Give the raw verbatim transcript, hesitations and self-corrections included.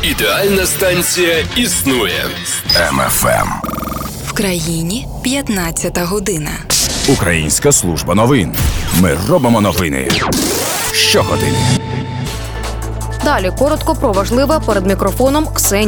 Ідеальна станція існує. Ем Еф Ем. В країні п'ятнадцята година. Українська служба новин. Ми робимо новини щогодини. Далі коротко про важливе перед мікрофоном Ксенія